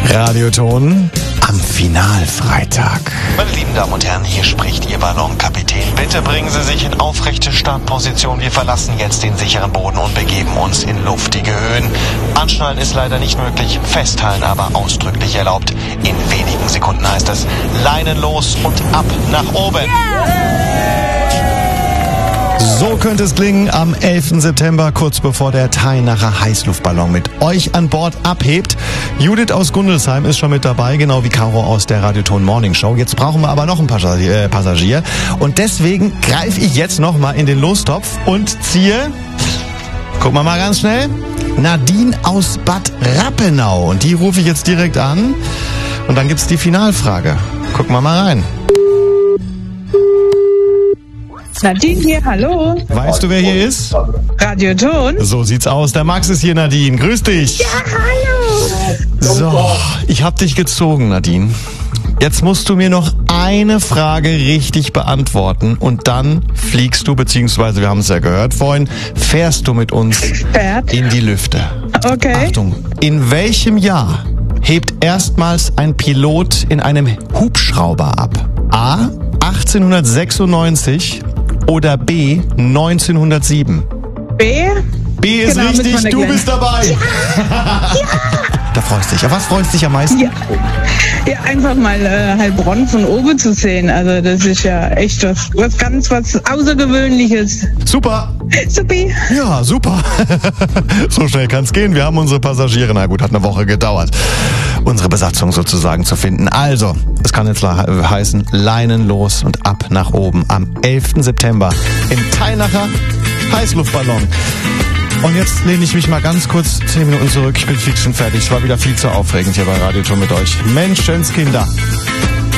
Radioton am Finalfreitag. Meine lieben Damen und Herren, hier spricht Ihr Ballonkapitän. Bitte bringen Sie sich in aufrechte Startposition. Wir verlassen jetzt den sicheren Boden und begeben uns in luftige Höhen. Anschnallen ist leider nicht möglich, festhalten aber ausdrücklich erlaubt. In wenigen Sekunden heißt es Leinen los und ab nach oben. So könnte es klingen am 11. September, kurz bevor der Tainacher Heißluftballon mit euch an Bord abhebt. Judith aus Gundelsheim ist schon mit dabei, genau wie Caro aus der Radioton Morning Show. Jetzt brauchen wir aber noch einen Passagier. Und deswegen greife ich jetzt nochmal in den Lostopf und ziehe, gucken wir mal ganz schnell, Nadine aus Bad Rappenau. Und die rufe ich jetzt direkt an. Und dann gibt's die Finalfrage. Gucken wir mal rein. Nadine hier, hallo. Weißt du, wer hier ist? Radioton. So sieht's aus. Der Max ist hier, Nadine. Grüß dich. Ja, hallo. So, ich hab dich gezogen, Nadine. Jetzt musst du mir noch eine Frage richtig beantworten und dann fliegst du, beziehungsweise, wir haben es ja gehört vorhin, fährst du mit uns in die Lüfte. Okay. Achtung, in welchem Jahr hebt erstmals ein Pilot in einem Hubschrauber ab? A. 1896 oder B. 1907? B? B ist Genau, richtig, du bist dabei. Ja. Da freust du dich. Auf was freust du dich am meisten? Ja, einfach mal Heilbronn von oben zu sehen. Also das ist ja echt was Außergewöhnliches. Super. Supi. Ja, super. So schnell kann's gehen. Wir haben unsere Passagiere, na gut, hat eine Woche gedauert, unsere Besatzung sozusagen zu finden. Also, es kann jetzt heißen, Leinen los und ab nach oben am 11. September im Tainacher Heißluftballon. Und jetzt lehne ich mich mal ganz kurz 10 Minuten zurück. Ich bin fix und fertig. Es war wieder viel zu aufregend hier bei Radioton mit euch. Menschenskinder.